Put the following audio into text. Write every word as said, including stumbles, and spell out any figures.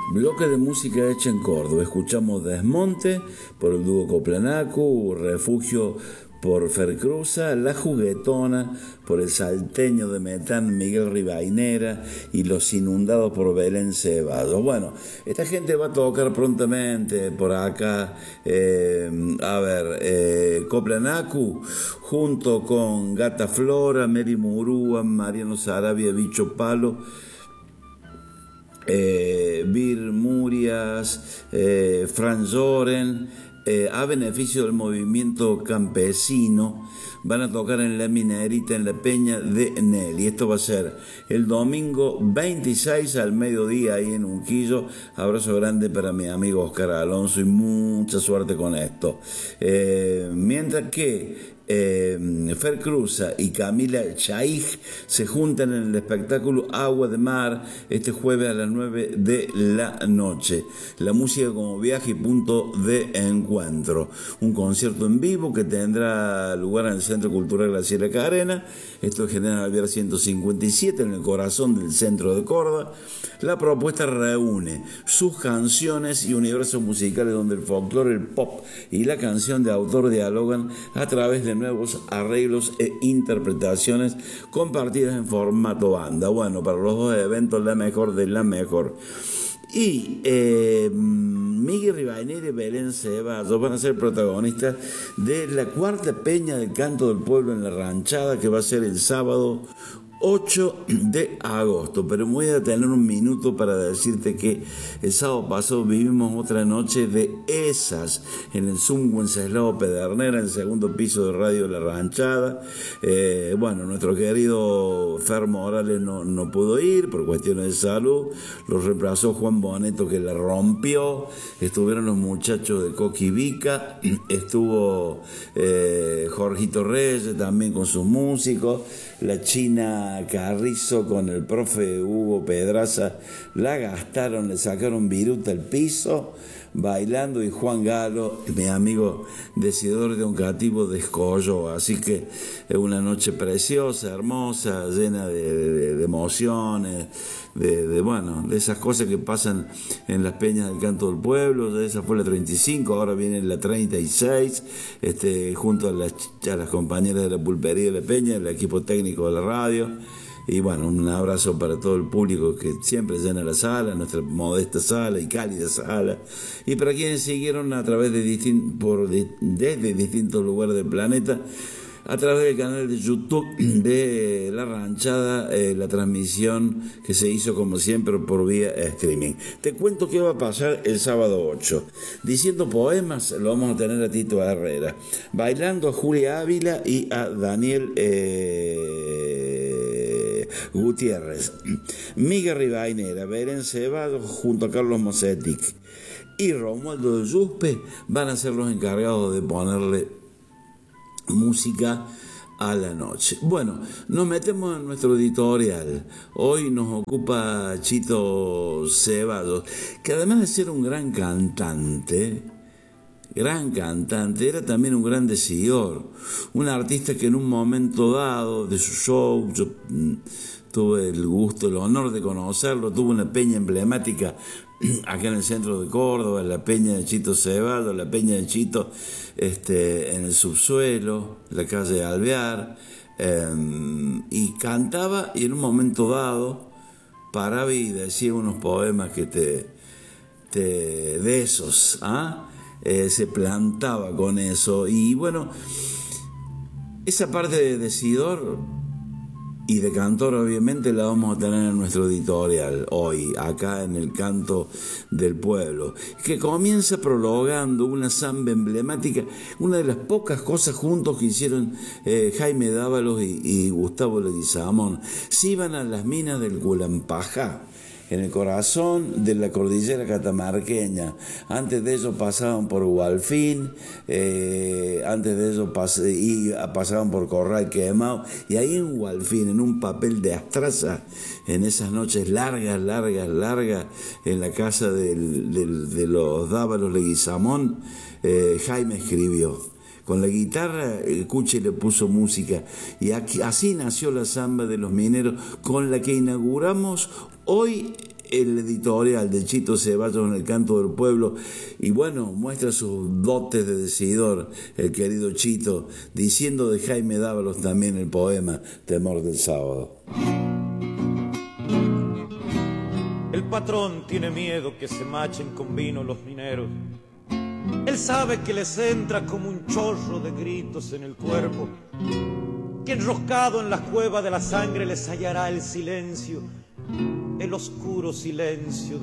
Bloque de música hecha en Córdoba. Escuchamos Desmonte por el dúo Coplanacu, Refugio por Fercruza, La Juguetona por el salteño de Metán Miguel Rivainera y Los Inundados por Belén Ceballos. Bueno, esta gente va a tocar prontamente por acá. Eh, a ver, eh, Coplanacu junto con Gata Flora, Mary Murúa, Mariano Sarabia, Bicho Palo, Eh, Bir Murias, eh, Franz Zoren, eh, a beneficio del movimiento campesino, van a tocar en La Minerita, en la Peña de Nelly. Esto va a ser el domingo veintiséis al mediodía ahí en Unquillo. Abrazo grande para mi amigo Oscar Alonso y mucha suerte con esto. Eh, mientras que Eh, Fer Cruza y Camila Chaij se juntan en el espectáculo Agua de Mar este jueves a las nueve de la noche. La música como viaje y punto de encuentro. Un concierto en vivo que tendrá lugar en el Centro Cultural Graciela Carena. Esto es General Alvear ciento cincuenta y siete, en el corazón del centro de Córdoba. La propuesta reúne sus canciones y universos musicales donde el folclore, el pop y la canción de autor dialogan a través de nuevos arreglos e interpretaciones compartidas en formato banda. Bueno, para los dos eventos, la mejor de la mejor. Y eh, Miguel Rivainera y Belén Ceballos van a ser protagonistas de la cuarta peña del Canto del Pueblo en La Ranchada, que va a ser el sábado ocho de agosto. Pero me voy a tener un minuto para decirte que el sábado pasado vivimos otra noche de esas en el Zoom Wenceslao Pedernera, en el segundo piso de Radio La Ranchada. Eh, bueno, nuestro querido Fer Morales no, no pudo ir por cuestiones de salud, lo reemplazó Juan Boneto, que la rompió. Estuvieron los muchachos de Coqui Vica, estuvo eh, Jorgito Reyes también con sus músicos, la China Carrizo con el profe Hugo Pedraza, la gastaron, le sacaron viruta al piso bailando, y Juan Galo, mi amigo decidor de un cativo, descolló. Así que es una noche preciosa, hermosa, llena de, de, de emociones, de, de bueno, de esas cosas que pasan en las peñas del Canto del Pueblo. Esa fue la treinta y cinco, ahora viene la treinta y seis, este, junto a las, a las compañeras de la pulpería de la peña, el equipo técnico de la radio. Y bueno, un abrazo para todo el público que siempre llena la sala, nuestra modesta sala y cálida sala. Y para quienes siguieron a través de distin- por di- desde distintos lugares del planeta, a través del canal de YouTube de La Ranchada, eh, la transmisión que se hizo como siempre por vía streaming. Te cuento qué va a pasar el sábado ocho. Diciendo poemas lo vamos a tener a Tito Herrera, bailando a Julia Ávila y a Daniel eh, Gutiérrez, Miguel Rivainera, Belén Ceballos junto a Carlos Mosetic y Romualdo de Yuspe van a ser los encargados de ponerle música a la noche. Bueno, nos metemos en nuestro editorial. Hoy nos ocupa Chito Ceballos, que además de ser un gran cantante, gran cantante, era también un gran decidor, un artista que en un momento dado de su show, yo mm, tuve el gusto, el honor de conocerlo, tuvo una peña emblemática acá en el centro de Córdoba, la peña de Chito Ceballos, la peña de Chito este, en el subsuelo, la calle de Alvear, eh, y cantaba, y en un momento dado paraba y decía unos poemas que te, te de esos, ¿ah? Eh, se plantaba con eso. Y bueno, esa parte de decidor y de cantor obviamente la vamos a tener en nuestro editorial hoy, acá en el Canto del Pueblo, que comienza prologando una samba emblemática, una de las pocas cosas juntos que hicieron eh, Jaime Dávalos y, y Gustavo Leguizamón. Se iban a las minas del Culampajá, en el corazón de la cordillera catamarqueña. Antes de eso pasaban por Gualfín, eh, antes de eso pas- y pasaban por Corral Quemado, y ahí en Gualfín, en un papel de astraza, en esas noches largas, largas, largas, en la casa del, del, de los Dávalos Leguizamón, eh, Jaime escribió. Con la guitarra, el Cuchi le puso música, y aquí, así nació la samba de los mineros, con la que inauguramos hoy el editorial de Chito Ceballos en El Canto del Pueblo, y bueno, muestra sus dotes de decidor, el querido Chito, diciendo de Jaime Dávalos también el poema Temor del Sábado. El patrón tiene miedo que se machen con vino los mineros. Él sabe que les entra como un chorro de gritos en el cuerpo, que enroscado en la cueva de la sangre les hallará el silencio, el oscuro silencio